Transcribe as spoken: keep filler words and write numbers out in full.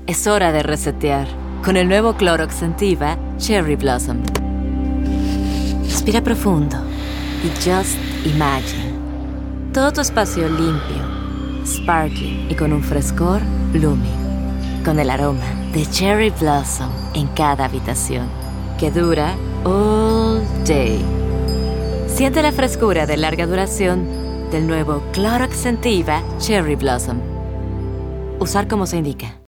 Es hora de resetear con el nuevo Clorox Scentiva Cherry Blossom. Respira profundo y just imagine. Todo tu espacio limpio, sparkling y con un frescor blooming. Con el aroma de Cherry Blossom en cada habitación, que dura all day. Siente la frescura de larga duración del nuevo Clorox Scentiva Cherry Blossom. Usar como se indica.